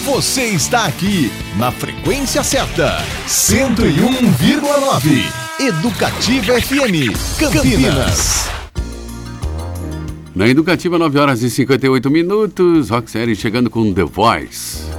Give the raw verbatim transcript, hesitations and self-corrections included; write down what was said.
Você está aqui na frequência certa, cento e um vírgula nove, Educativa F M, Campinas. Na Educativa, nove horas e cinquenta e oito minutos, Roxette chegando com The Voice.